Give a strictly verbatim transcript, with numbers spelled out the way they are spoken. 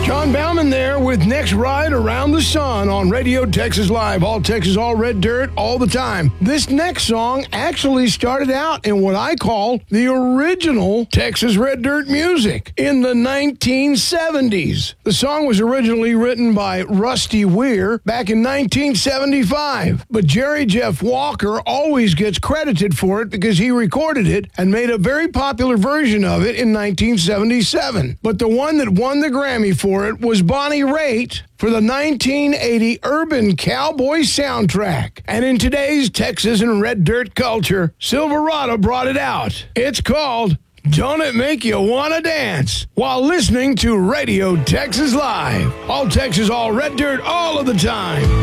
John Bauman there with Next Ride Around the Sun on Radio Texas Live. All Texas, all red dirt, all the time. This next song actually started out in what I call the original Texas red dirt music in the nineteen seventies. The song was originally written by Rusty Weir back in nineteen seventy-five, but Jerry Jeff Walker always gets credited for it because he recorded it and made a very popular version of it in nineteen seventy-seven. But the one that won the Grammy for it was Bonnie Raitt for the nineteen eighty Urban Cowboy soundtrack. And in today's Texas and red dirt culture, Silverado brought it out. It's called Don't It Make You Wanna Dance, while listening to Radio Texas Live. All Texas, all red dirt, all of the time.